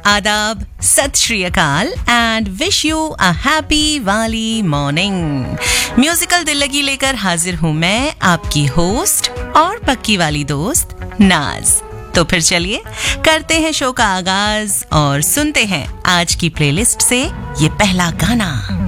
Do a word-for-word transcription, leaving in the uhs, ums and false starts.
आदाब, सत श्री अकाल and wish you a happy वाली मॉर्निंग। म्यूजिकल दिल लगी लेकर हाजिर हूं मैं, आपकी होस्ट और पक्की वाली दोस्त नाज। तो फिर चलिए करते हैं शो का आगाज और सुनते हैं आज की प्लेलिस्ट से ये पहला गाना।